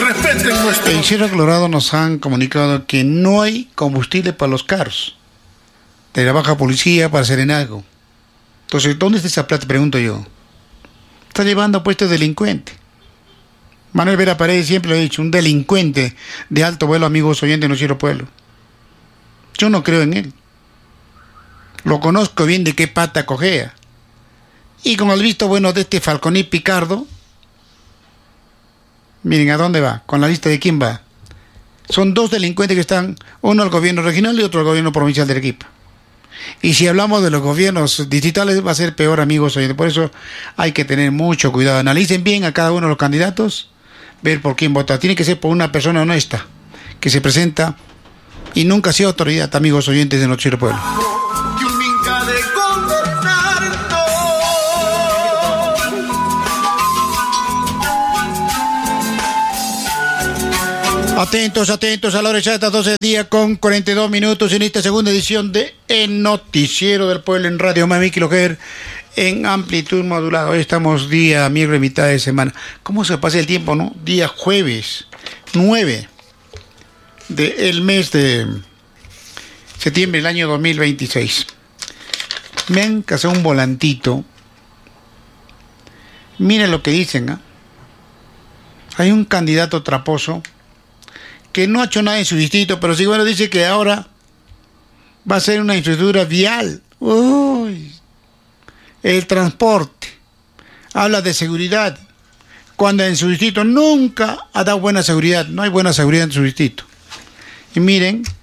respeten nuestro... En Sierra Colorado nos han comunicado que no hay combustible para los carros de la baja policía para serenazgo. Entonces, ¿dónde está esa plata? Pregunto yo. Está llevando a puestos delincuentes. Manuel Vera Paredes siempre lo ha dicho, un delincuente de alto vuelo, amigos oyentes de nuestro pueblo. Yo no creo en él. Lo conozco bien de qué pata cojea. Y con el visto bueno de este Falconi Picardo, miren a dónde va, con la lista de quién va. Son dos delincuentes que están, uno al gobierno regional y otro al gobierno provincial de Arequipa. Y si hablamos de los gobiernos distritales va a ser peor, amigos oyentes. Por eso hay que tener mucho cuidado. Analicen bien a cada uno de los candidatos, ver por quién votar. Tiene que ser por una persona honesta, que se presenta y nunca ha sido autoridad, amigos oyentes de nuestro pueblo. Atentos, atentos a la hora exacta, 12 días con 42 minutos en esta segunda edición de El Noticiero del Pueblo en Radio Mami Kiloher en amplitud modulada. Hoy estamos día miércoles, mitad de semana. ¿Cómo se pasa el tiempo, no? Día jueves 9 del mes de septiembre del año 2026. Me han casado un volantito. Miren lo que dicen, ¿eh? Hay un candidato traposo que no ha hecho nada en su distrito, pero sí, bueno, dice que ahora va a ser una infraestructura vial. Uy, el transporte. Habla de seguridad, cuando en su distrito nunca ha dado buena seguridad. No hay buena seguridad en su distrito. Y miren